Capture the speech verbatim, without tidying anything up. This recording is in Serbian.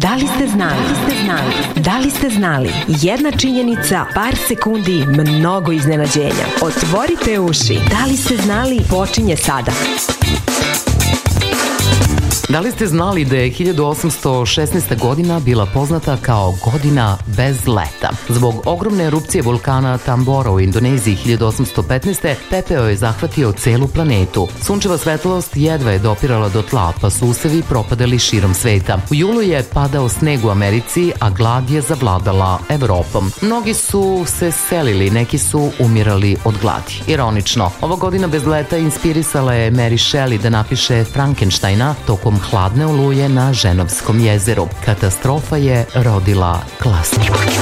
Da li ste znali? Da li ste znali? Da li ste znali? Jedna činjenica, par sekundi, mnogo iznenađenja. Otvorite uši. Da li ste znali? Počinje sada. Da li ste znali da je hiljadu osamsto šesnaesta. godina bila poznata kao godina bez leta? Zbog ogromne erupcije vulkana Tambora u Indoneziji hiljadu osamsto petnaeste. pepeo je zahvatio celu planetu. Sunčeva svetlost jedva je dopirala do tla, pa su usevi propadali širom sveta. U julu je padao sneg u Americi, a glad je zavladala Evropom. Mnogi su se selili, neki su umirali od gladi. Ironično, ova godina bez leta inspirisala je Mary Shelley da napiše Frankensteina tokom hladne oluje na Ženovskom jezeru. Katastrofa je rodila klasiku.